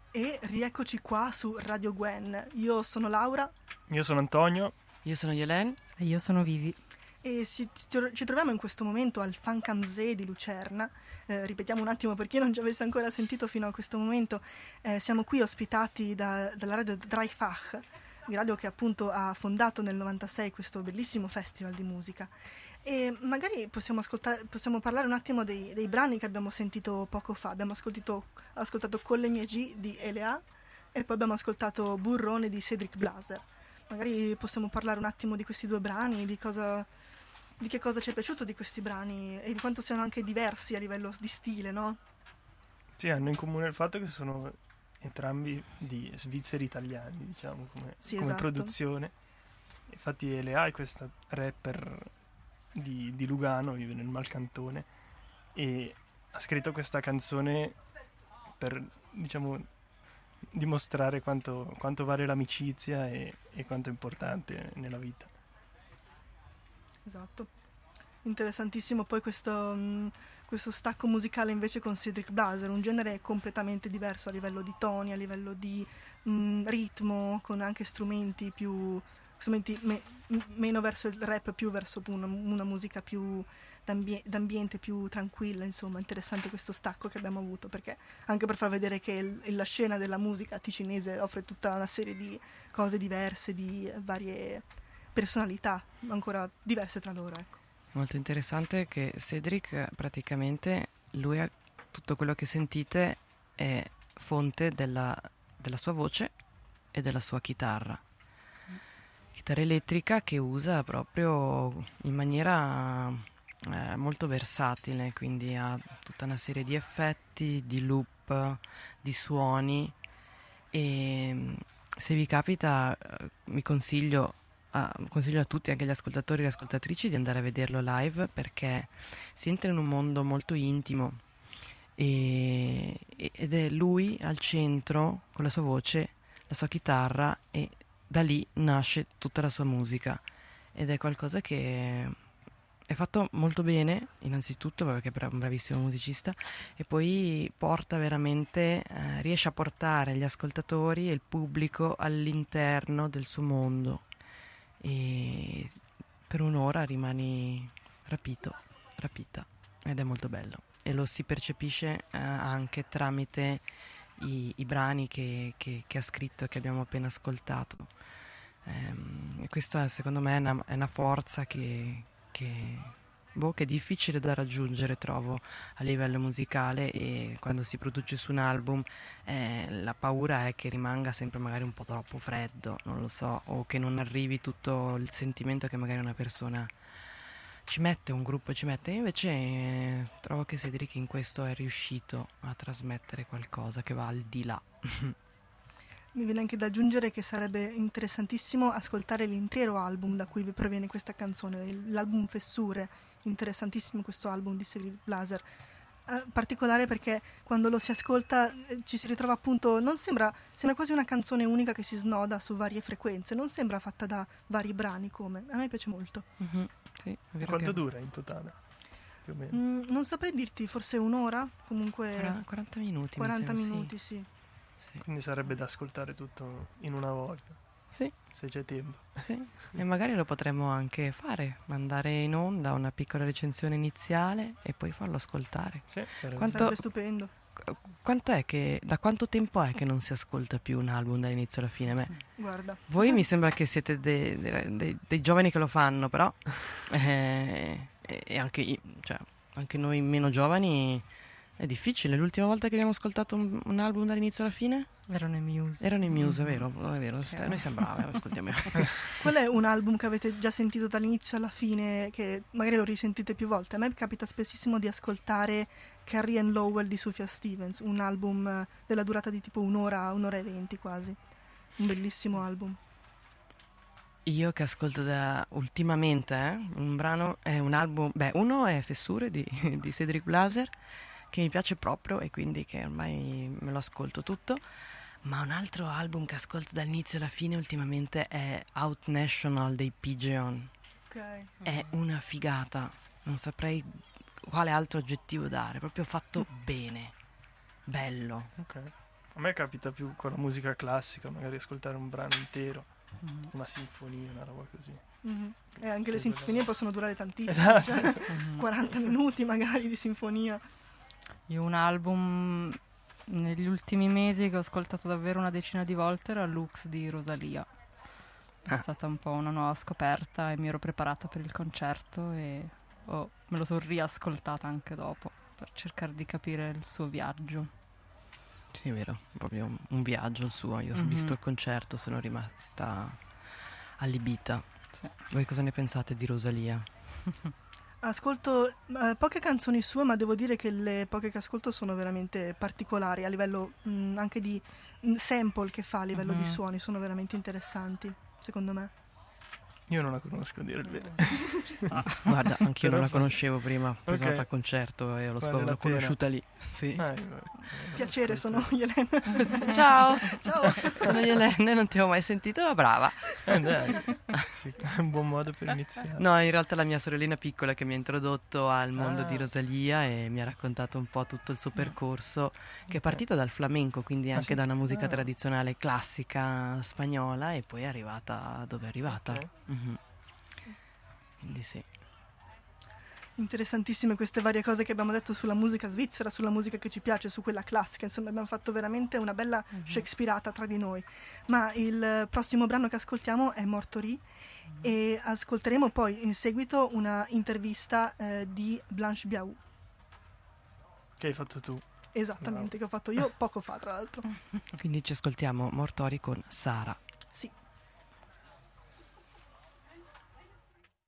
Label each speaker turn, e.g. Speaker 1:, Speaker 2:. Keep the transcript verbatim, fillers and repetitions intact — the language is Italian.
Speaker 1: E rieccoci qua su Radio Gwen. Io sono Laura.
Speaker 2: Io sono Antonio.
Speaker 3: Io sono Yelen.
Speaker 4: E io sono Vivi.
Speaker 1: E si, ci troviamo in questo momento al Fancanzee di Lucerna. Eh, ripetiamo un attimo per chi non ci avesse ancora sentito fino a questo momento. Eh, siamo qui ospitati da, dalla radio Dreifach, il radio che appunto ha fondato nel novantasei questo bellissimo festival di musica. E magari possiamo, ascoltare, possiamo parlare un attimo dei, dei brani che abbiamo sentito poco fa. Abbiamo ascoltato, ascoltato Con le mie G di Elea e poi abbiamo ascoltato Burrone di Cédric Blazer. Magari possiamo parlare un attimo di questi due brani, di cosa, di che cosa ci è piaciuto di questi brani e di quanto siano anche diversi a livello di stile, no?
Speaker 2: Sì, hanno in comune il fatto che sono entrambi di svizzeri italiani, diciamo, come,
Speaker 1: sì,
Speaker 2: come
Speaker 1: esatto.
Speaker 2: produzione. Infatti Elea è questa rapper Di, di Lugano, vive nel Malcantone e ha scritto questa canzone per, diciamo, dimostrare quanto, quanto vale l'amicizia e, e quanto è importante nella vita.
Speaker 1: Esatto, interessantissimo poi questo, mh, questo stacco musicale invece con Cédric Blazer, un genere completamente diverso a livello di toni, a livello di mh, ritmo, con anche strumenti più strumenti me, meno verso il rap, più verso una, una musica più d'ambie, d'ambiente, più tranquilla. Insomma, interessante questo stacco che abbiamo avuto, perché anche per far vedere che il, la scena della musica ticinese offre tutta una serie di cose diverse, di varie personalità ancora diverse tra loro, ecco.
Speaker 3: Molto interessante che Cédric praticamente lui ha, tutto quello che sentite è fonte della, della sua voce e della sua chitarra. Chitarra elettrica che usa proprio in maniera eh, molto versatile, quindi ha tutta una serie di effetti, di loop, di suoni e se vi capita eh, mi consiglio a, consiglio a tutti, anche agli ascoltatori e alle ascoltatrici, di andare a vederlo live perché si entra in un mondo molto intimo e, ed è lui al centro con la sua voce, la sua chitarra e da lì nasce tutta la sua musica ed è qualcosa che è fatto molto bene, innanzitutto perché è un bravissimo musicista e poi porta veramente, eh, riesce a portare gli ascoltatori e il pubblico all'interno del suo mondo e per un'ora rimani rapito, rapita ed è molto bello e lo si percepisce eh, anche tramite I, i brani che, che, che ha scritto e che abbiamo appena ascoltato. Ehm, questa secondo me è una, è una forza che, che, boh, che è difficile da raggiungere, trovo, a livello musicale e quando si produce su un album eh, la paura è che rimanga sempre magari un po' troppo freddo, non lo so, o che non arrivi tutto il sentimento che magari una persona ci mette, un gruppo ci mette. Invece eh, trovo che Cédric in questo è riuscito a trasmettere qualcosa che va al di là.
Speaker 1: Mi viene anche da aggiungere che sarebbe interessantissimo ascoltare l'intero album da cui proviene questa canzone, l'album Fessure. Interessantissimo questo album di Cédric Blazer, eh, particolare perché quando lo si ascolta eh, ci si ritrova appunto, non sembra, sembra quasi una canzone unica che si snoda su varie frequenze, non sembra fatta da vari brani, come a me piace molto.
Speaker 3: Mm-hmm. Sì,
Speaker 2: quanto
Speaker 3: che...
Speaker 2: dura in totale? Più o meno.
Speaker 1: Mm, non saprei dirti, forse un'ora, comunque
Speaker 3: quaranta minuti.
Speaker 1: quaranta
Speaker 3: mi sembra,
Speaker 1: minuti, sì.
Speaker 3: sì. Sì.
Speaker 2: Quindi sarebbe da ascoltare tutto in una volta.
Speaker 3: Sì.
Speaker 2: Se c'è tempo.
Speaker 3: Sì. E magari lo potremmo anche fare, mandare in onda una piccola recensione iniziale e poi farlo ascoltare.
Speaker 2: Sì, sarebbe,
Speaker 3: Quanto...
Speaker 1: sarebbe stupendo.
Speaker 3: Quanto è che, da quanto tempo è che non si ascolta più un album dall'inizio alla fine? Me,
Speaker 1: Guarda.
Speaker 3: voi mi sembra che siete dei, dei, dei, dei giovani che lo fanno, però eh, e anche, cioè, anche noi meno giovani è difficile. L'ultima volta che abbiamo ascoltato un, un album dall'inizio alla fine?
Speaker 4: Erano i Muse.
Speaker 3: Erano i Muse, è vero, non è vero. St- noi siamo bravi, ascoltiamo.
Speaker 1: Qual è un album che avete già sentito dall'inizio alla fine, che magari lo risentite più volte? A me capita spessissimo di ascoltare Carrie and Lowell di Sufjan Stevens, un album della durata di tipo un'ora, un'ora e venti quasi. Un bellissimo album.
Speaker 3: Io che ascolto da ultimamente eh, un brano, è un album, beh, uno è Fessure di, di Cédric Blazer, che mi piace proprio e quindi che ormai me lo ascolto tutto, ma un altro album che ascolto dall'inizio alla fine ultimamente è Out National dei Pigeon.
Speaker 1: Okay.
Speaker 3: È una figata, non saprei quale altro aggettivo dare, proprio fatto bene, bello.
Speaker 2: Ok. A me capita più con la musica classica, magari ascoltare un brano intero,
Speaker 4: Mm.
Speaker 2: una sinfonia, una roba così.
Speaker 1: Mhm. E anche le
Speaker 2: Che
Speaker 1: sinfonie
Speaker 2: bello.
Speaker 1: possono durare tantissimo,
Speaker 2: Esatto.
Speaker 1: cioè,
Speaker 4: Mhm.
Speaker 1: quaranta minuti magari di sinfonia.
Speaker 4: Io un album negli ultimi mesi che ho ascoltato davvero una decina di volte era Lux di Rosalia. È
Speaker 3: Ah.
Speaker 4: stata un po' una nuova scoperta e mi ero preparata per il concerto e oh, me lo sono riascoltata anche dopo per cercare di capire il suo viaggio.
Speaker 3: Sì, è vero, proprio un- un viaggio il suo. Io ho
Speaker 4: Mhm.
Speaker 3: visto il concerto, sono rimasta allibita.
Speaker 4: Sì.
Speaker 3: Voi cosa ne pensate di Rosalia?
Speaker 1: Ascolto eh, poche canzoni sue, ma devo dire che le poche che ascolto sono veramente particolari a livello mh, anche di mh, sample che fa, a livello di
Speaker 4: Mhm.
Speaker 1: suoni, sono veramente interessanti, secondo me.
Speaker 2: Io non la conosco, a dire il vero.
Speaker 3: Guarda, anch'io non
Speaker 2: Però
Speaker 3: la
Speaker 2: fa-
Speaker 3: conoscevo prima, ho
Speaker 2: Ok.
Speaker 3: al concerto e l'ho,
Speaker 2: Vale
Speaker 3: scop-
Speaker 2: la
Speaker 3: l'ho
Speaker 2: pena.
Speaker 3: conosciuta lì. Sì.
Speaker 2: Ah, io-
Speaker 1: Piacere, sono
Speaker 2: ascolto.
Speaker 1: Yelena.
Speaker 3: Ciao,
Speaker 1: Ciao.
Speaker 3: sono Yelena, non ti ho mai sentito, ma brava.
Speaker 2: Eh, dai, sì, è un buon modo per iniziare.
Speaker 3: No, in realtà la mia sorellina piccola che mi ha introdotto al mondo
Speaker 2: Ah.
Speaker 3: di Rosalia e mi ha raccontato un po' tutto il suo percorso, che è partito dal flamenco, quindi
Speaker 2: Ah,
Speaker 3: anche
Speaker 2: sì?
Speaker 3: da una musica
Speaker 2: Ah.
Speaker 3: tradizionale classica spagnola e poi è arrivata dove è arrivata.
Speaker 2: Ok.
Speaker 3: Mhm. Quindi sì.
Speaker 1: Interessantissime queste varie cose che abbiamo detto sulla musica svizzera, sulla musica che ci piace, su quella classica, insomma abbiamo fatto veramente una bella shakespearata tra di noi. Ma il prossimo brano che ascoltiamo è Mortori e ascolteremo poi in seguito una intervista eh, di Blanche Biaou,
Speaker 2: Che hai fatto tu?
Speaker 1: esattamente, che ho fatto io poco fa tra l'altro.
Speaker 3: Quindi ci ascoltiamo Mortori con Sara.